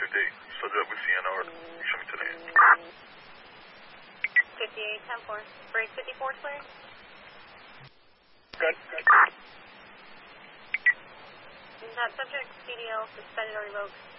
day. Subject with Sienna or show me today. 58-10-4. Break 54 clear. Good. Is that subject CDL suspended or revoked?